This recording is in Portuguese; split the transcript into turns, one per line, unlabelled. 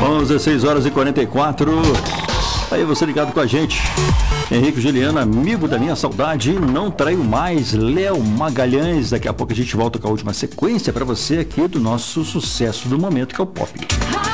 16 horas e 44. Aí você ligado com a gente. Henrique Juliano, amigo da minha saudade, não traio mais. Léo Magalhães, daqui a pouco a gente volta com a última sequência para você aqui do nosso sucesso do momento, que é o pop.